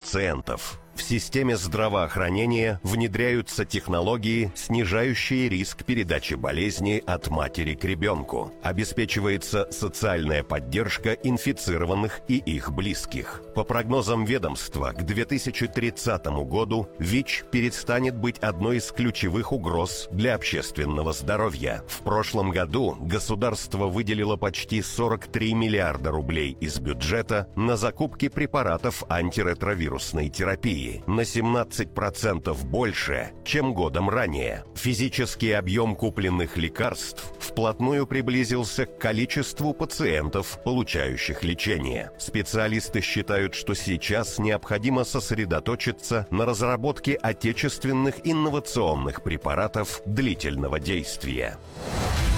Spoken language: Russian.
пациентов. В системе здравоохранения внедряются технологии, снижающие риск передачи болезни от матери к ребенку. Обеспечивается социальная поддержка инфицированных и их близких. По прогнозам ведомства, к 2030 году ВИЧ перестанет быть одной из ключевых угроз для общественного здоровья. В прошлом году государство выделило почти 43 миллиарда рублей из бюджета на закупки препаратов антиретровирусной терапии. На 17% больше, чем годом ранее. Физический объем купленных лекарств вплотную приблизился к количеству пациентов, получающих лечение. Специалисты считают, что сейчас необходимо сосредоточиться на разработке отечественных инновационных препаратов длительного действия.